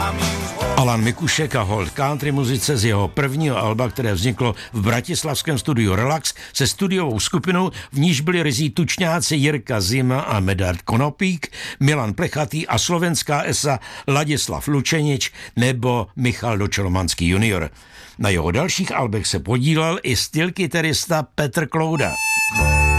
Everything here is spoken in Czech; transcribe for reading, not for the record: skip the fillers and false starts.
Alan Mikušek a hold country muzice z jeho prvního alba, které vzniklo v bratislavském studiu Relax se studiovou skupinou, v níž byli ryzí tučňáci Jirka Zima a Medard Konopík, Milan Plechatý a slovenská esa Ladislav Lučenič nebo Michal Dočelomanský junior. Na jeho dalších albech se podílel i stylkytarista Petr Klouda.